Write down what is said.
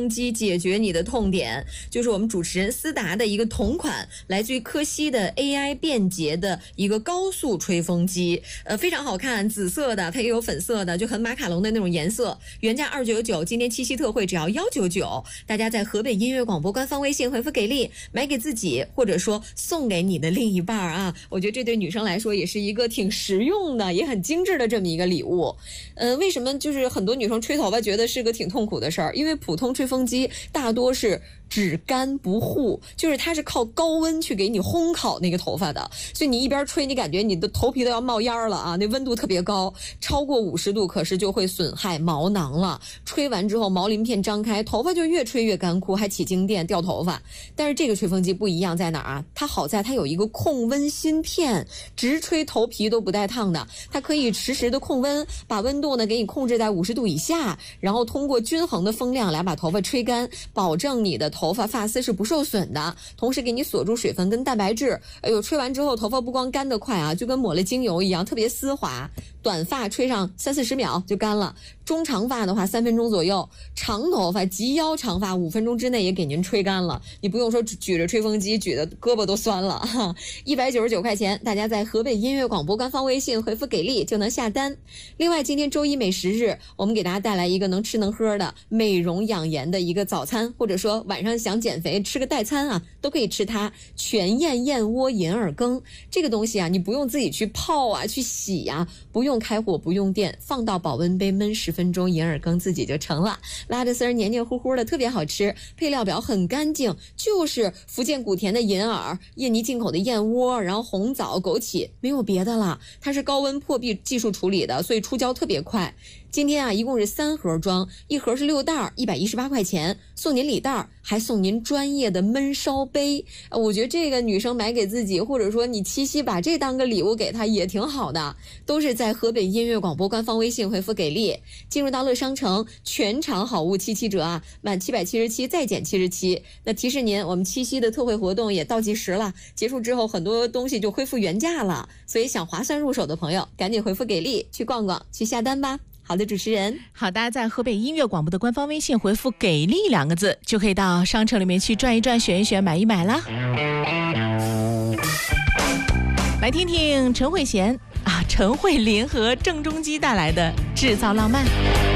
风机解决你的痛点，就是我们主持人思达的一个同款，来自于科西的 AI 便捷的一个高速吹风机，非常好看，紫色的，它也有粉色的，就很马卡龙的那种颜色，原价299，今天七夕特惠只要199，大家在河北音乐广播官方微信回复给力，买给自己或者说送给你的另一半啊，我觉得这对女生来说也是一个挺实用的，也很精致的这么一个礼物。为什么就是很多女生吹头发觉得是个挺痛苦的事儿？因为普通吹风机大多是只干不护，就是它是靠高温去给你烘烤那个头发的，所以你一边吹，你感觉你的头皮都要冒烟了啊！那温度特别高，超过50度，可是就会损害毛囊了。吹完之后，毛鳞片张开，头发就越吹越干枯，还起静电、掉头发。但是这个吹风机不一样在哪儿啊？它好在它有一个控温芯片，直吹头皮都不带烫的，它可以实时的控温，把温度呢给你控制在50度以下，然后通过均衡的风量来把头发吹干，保证你的头发发丝是不受损的，同时给你锁住水分跟蛋白质。哎呦，吹完之后头发不光干得快啊，就跟抹了精油一样，特别丝滑。短发吹上30-40秒就干了，中长发的话3分钟左右，长头发及腰长发5分钟之内也给您吹干了，你不用说举着吹风机举的胳膊都酸了哈。199块钱，大家在河北音乐广播官方微信回复给力就能下单。另外今天周一美食日，我们给大家带来一个能吃能喝的美容养颜的一个早餐，或者说晚上想减肥吃个代餐啊，都可以吃它。全燕燕窝银耳羹这个东西啊，你不用自己去泡啊去洗啊，不用开火不用电，放到保温杯焖10分钟，银耳羹自己就成了，拉着丝儿黏黏糊糊的，特别好吃。配料表很干净，就是福建古田的银耳，印尼进口的燕窝，然后红枣、枸杞，没有别的了。它是高温破壁技术处理的，所以出胶特别快。今天啊，一共是3盒装，一盒是6袋，118块钱，送您礼袋，还送您专业的焖烧杯。我觉得这个女生买给自己，或者说你七夕把这当个礼物给她也挺好的。都是在河北音乐广播官方微信回复给力，进入到乐商城，全场好物77折啊，满777再减77。那提示您，我们七夕的特惠活动也倒计时了，结束之后很多东西就恢复原价了，所以想划算入手的朋友，赶紧回复给力，去逛逛，去下单吧。好的，主持人。 好，大家在河北音乐广播的官方微信回复给力2个字，就可以到商城里面去转一转，选一选，买一买啦。来听听陈慧娴陈慧琳和郑中基带来的制造浪漫。